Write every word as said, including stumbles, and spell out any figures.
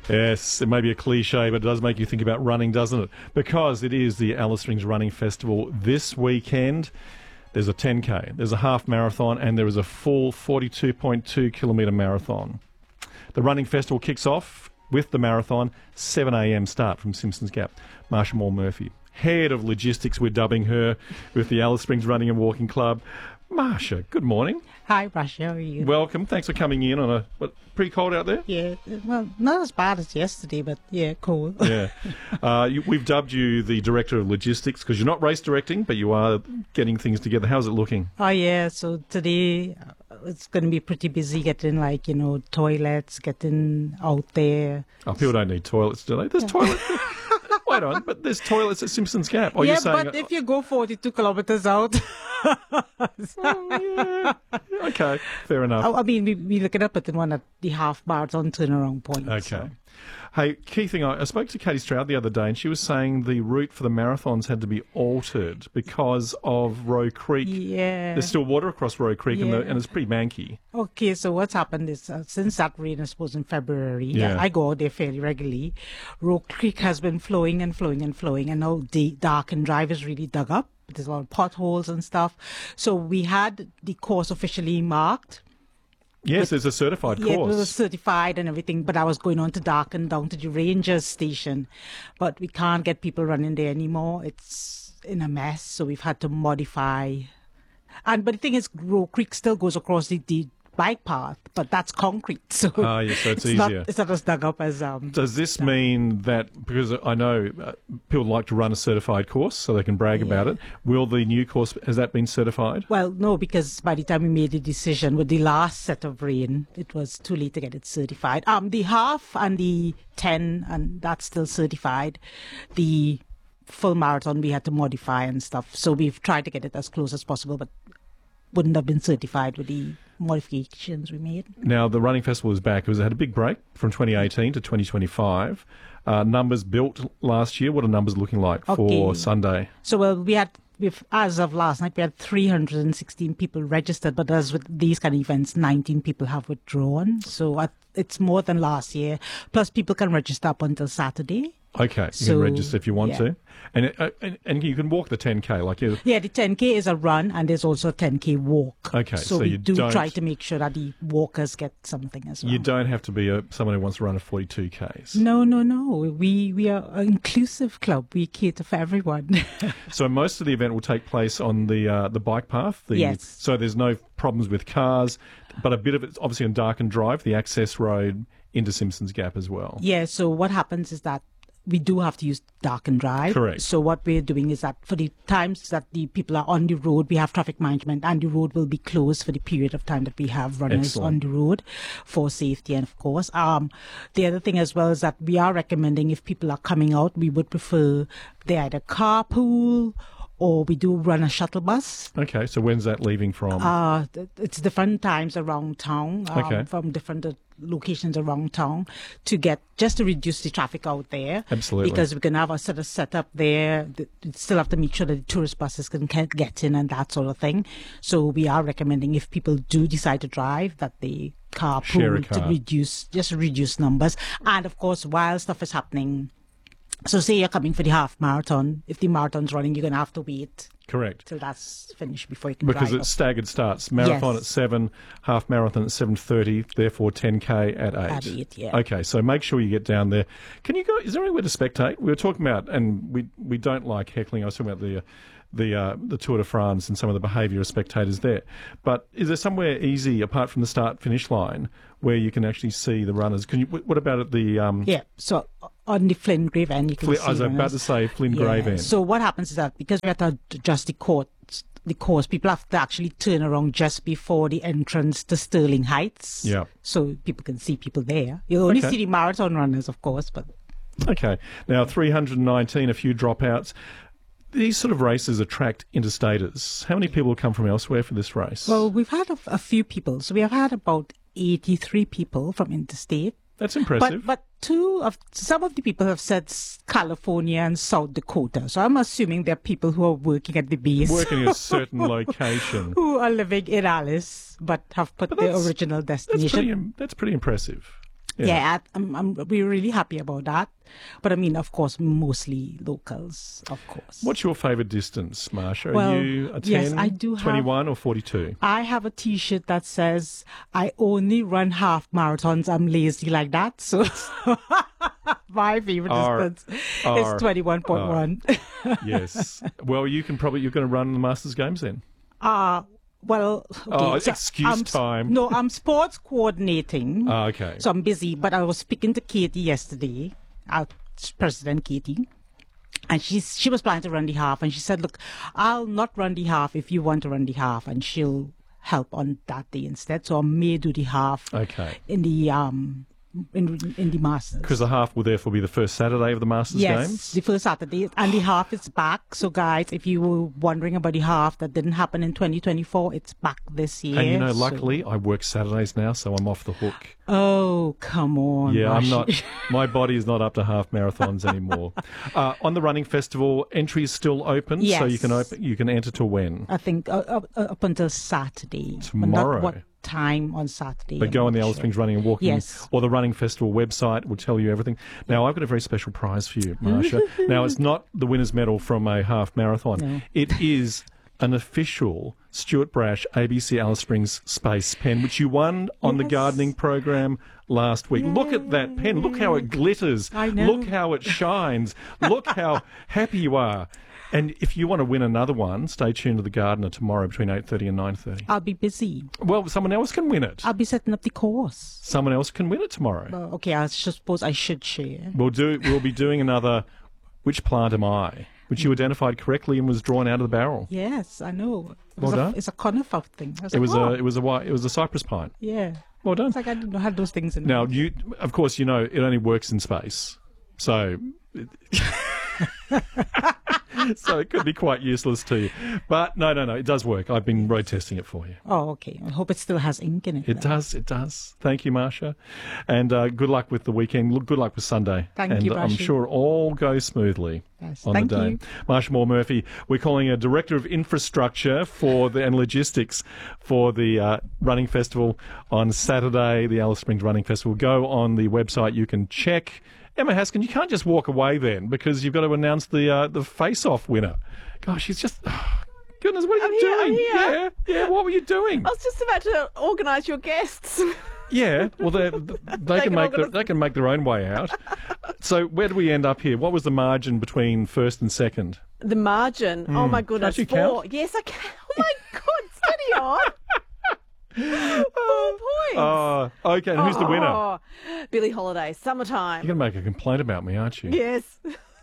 Yes, it may be a cliche, but it does make you think about running, doesn't it? Because it is the Alice Springs Running Festival this weekend. There's a ten K, there's a half marathon, and there is a full forty-two point two kilometre marathon. The running festival kicks off with the marathon, seven a m start from Simpsons Gap. Marsha Moore-Murphy, head of logistics, we're dubbing her, with the Alice Springs Running and Walking Club. Marsha, good morning. Hi, Russia. How are you? Welcome. Thanks for coming in on a, what, pretty cold out there? Yeah, well, not as bad as yesterday, but yeah, cool. Yeah. Uh, you, we've dubbed you the Director of Logistics because you're not race directing, but you are getting things together. How's it looking? Oh, yeah, so today uh, it's going to be pretty busy getting, like, you know, toilets, getting out there. Oh, people don't need toilets, do they? There's Yeah. toilets. Wait on, but there's toilets at Simpsons Gap. Oh, yeah, you're saying, but if you go forty-two kilometers out... oh, yeah. Okay, fair enough. I, I mean, we, we look it up at the one at the half marathon turnaround point. Okay. So. Hey, key thing, I, I spoke to Katie Stroud the other day, and she was saying the route for the marathons had to be altered because of Roe Creek. Yeah. There's still water across Roe Creek, and, the, Yeah. and it's pretty manky. Okay, so what's happened is uh, since that rain, I suppose, in February, Yeah. I go out there fairly regularly. Roe Creek has been flowing and flowing and flowing, and now the Dark and Drive is really dug up. There's a lot of potholes and stuff. So we had the course officially marked. Yes, there's a certified Yeah, it course. was certified and everything, but I was going on to Darken down to the Rangers station. But we can't get people running there anymore. It's in a mess, so we've had to modify. And but the thing is, Roe Creek still goes across the, the bike path, but that's concrete, so, Ah, yes, so it's it's not easier. it's not as dug up as um. Does this mean that, because I know uh, people like to run a certified course so they can brag Yeah. about it, will the new course, has that been certified? Well, no, because by the time we made the decision with the last set of rain, it was too late to get it certified. Um, the half and the ten, and that's still certified. The full marathon we had to modify and stuff, so we've tried to get it as close as possible, but wouldn't have been certified with the modifications we made. Now, the running festival is back because it had a big break from twenty eighteen to twenty twenty-five. Uh, numbers built last year. What are numbers looking like for Okay. Sunday? So, well, we had, we've, as of last night, we had three hundred sixteen people registered, but as with these kind of events, nineteen people have withdrawn. So uh, it's more than last year. Plus, people can register up until Saturday. Okay, you So, can register if you want yeah. to. And, uh, and and you can walk the ten K. Like you. Yeah, the ten K is a run, and there's also a ten K walk. Okay, so, so we you do don't- try to make sure that the walkers get something as well. You don't have to be a, someone who wants to run a forty-two Ks. No, no, no. We we are an inclusive club. We cater for everyone. So most of the event will take place on the uh, the bike path. The, Yes. So there's no problems with cars, but a bit of it's obviously on Dark and Drive, the access road into Simpsons Gap as well. Yeah, so what happens is that we do have to use Dark and Drive. Correct. So what we're doing is that for the times that the people are on the road, we have traffic management, and the road will be closed for the period of time that we have runners Excellent. on the road for safety. And of course, um, the other thing as well is that we are recommending, if people are coming out, we would prefer they either carpool or we do run a shuttle bus. Okay, so when's that leaving from? Uh, th- it's different times around town, um, Okay. from different uh, locations around town to get, just to reduce the traffic out there. Absolutely. Because we can have a sort of setup there. th- We still have to make sure that the tourist buses can can get in and that sort of thing. So we are recommending, if people do decide to drive, that they Share a carpool to car. reduce, just reduce numbers. And of course, while stuff is happening, so say you're coming for the half marathon, if the marathon's running, you're going to have to wait Correct. till that's finished before you can Because drive it's up. staggered starts. Marathon Yes. at seven, half marathon at seven thirty, therefore ten K at eight. At eight, yeah. Okay, so make sure you get down there. Can you go, is there anywhere to spectate? We were talking about, and we we don't like heckling, I was talking about the uh, the uh, the Tour de France and some of the behaviour of spectators there. But is there somewhere easy, apart from the start-finish line, where you can actually see the runners? Can you? What about at the... Um, Yeah, so on the Flynn Grave end, you can Fli- see I was about runners. to say Flynn Yeah. Grave end. So what happens is that because we have to adjust the course, the course, people have to actually turn around just before the entrance to Sterling Heights. Yeah. So people can see people there. You'll only Okay. see the marathon runners, of course, but Okay. Now, three hundred nineteen, a few dropouts. These sort of races attract interstaters. How many people come from elsewhere for this race? well, we've had a, a few people. So we have had about eighty-three people from interstate. That's impressive. But but two of some of the people have said s- California and South Dakota. So I'm assuming they're people who are working at the base, Working in a certain location. who are living in Alice but have put But their that's- original That's destination. pretty, im- that's pretty impressive. Yeah. Yeah, I'm, I'm, we're really happy about that. But I mean, of course, mostly locals, of course. What's your favourite distance, Marsha? Are Well, you a ten, yes, I do have- twenty-one or forty-two? I have a T-shirt that says, I only run half marathons. I'm lazy like that. So my favorite R- distance R- is twenty-one point one. Yes. Well, you can probably, you're going to run the Masters Games then. Uh, well, okay. Oh, so excuse I'm, time. No, I'm sports coordinating. Ah, okay. So I'm busy, but I was speaking to Katie yesterday, our President Katie, and she's she was planning to run the half, and she said, "Look, I'll not run the half if you want to run the half," and she'll help on that day instead. So I may do the half Okay. in the um in in the Masters. Because the half will therefore be the first Saturday of the Masters Yes, Games. the first Saturday, and the half is back. So, guys, if you were wondering about the half that didn't happen in twenty twenty-four, it's back this year. And you know, so- luckily, I work Saturdays now, so I'm off the hook. Oh, come on. Yeah, I'm Rashi. not. My body is not up to half marathons anymore. Uh, on the running festival, entry is still open, so Yes. you can open. You can enter to when. I think uh, up, uh, up until Saturday. But Tomorrow. not what time on Saturday. But I'm go on the not Alice sure. Springs Running and Walking, Yes. or the Running Festival website will tell you everything. Now, I've got a very special prize for you, Marsha. Now, it's not the winner's medal from a half marathon. No. It is an official Stuart Brash A B C Alice Springs Space pen, which you won on the Yes. gardening program last week. Look at that pen. Look how it glitters. I know. Look how it shines. Look how happy you are. And if you want to win another one, stay tuned to The Gardener tomorrow between eight thirty and nine thirty. I'll be busy. Well, someone else can win it. I'll be setting up the course. Someone else can win it tomorrow. Uh, okay, I should suppose I should share. We'll do. We'll be doing another. Which plant am I? Which you identified correctly and was drawn out of the barrel. Yes, I know. It Well was a, done. It's a conifer thing. I It like, was oh, a. It was a. white- It was a cypress pine. yeah. Well done. It's like I didn't know how those things in Now you, of course, you know it only works in space, so. So it could be quite useless to you, but no, no, no, it does work. I've been road testing it for you. Oh, okay. I hope it still has ink in it. It then. does, it does. Thank you, Marsha, and uh, good luck with the weekend. Look, good luck with Sunday. Thank and you, I'm Rashi. sure all goes smoothly Yes, on thank the day. you. Marsha Moore Murphy, we're calling her Director of Infrastructure for the and Logistics for the uh, Running Festival on Saturday, the Alice Springs Running Festival. Go on the website, you can check. Emma Haskin, you can't just walk away then because you've got to announce the uh, the face-off winner. Gosh, she's just... Goodness, what are you I'm here, I'm doing? here. Yeah, yeah, what were you doing? I was just about to organise your guests. Yeah, well, they, they, they can can make their, organise- they can make their own way out. So where do we end up here? What was the margin between first and second? The margin. Oh my goodness. Can't you Four. count? Yes, I can. Oh my God, steady on. Four points. Oh, okay, and who's the winner? Oh, Billie Holiday, Summertime. You're going to make a complaint about me, aren't you? Yes.